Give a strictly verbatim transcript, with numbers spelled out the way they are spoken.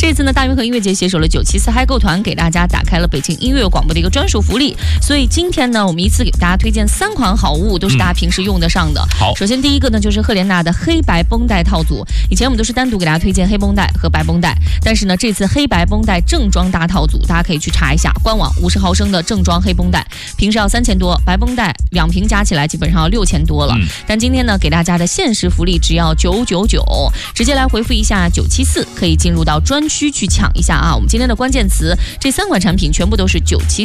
这次呢，大运河音乐节携手了九七四嗨购团，给大家打开了北京音乐广播的一个专属福利。所以今天呢，我们依次给大家推荐三款好物，都是大家平时用得上的。嗯、 好， 首先第一个呢，就是赫莲娜的黑白绷带套组。以前我们都是单独给大家推荐黑绷带和白绷带，但是呢，这次黑白绷带正装大套组，大家可以去查一下官网，五十毫升的正装黑绷带，平时要三千多，白绷带两瓶加起来基本上要六千多了。嗯、但今天呢，给大家的限时福利只要九九九，直接来回复一下九七四，可以进入到专区去抢一下啊！我们今天的关键词，这三款产品全部都是九七。